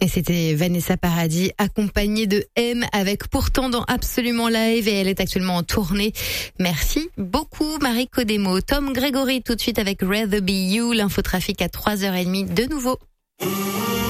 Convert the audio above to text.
Et c'était Vanessa Paradis accompagnée de M avec Pourtant dans Absolument Live et elle est actuellement en tournée. Merci beaucoup Marie Codemo. Tom Grégory tout de suite avec Rather Be You, l'infotrafic à 3h30 de nouveau.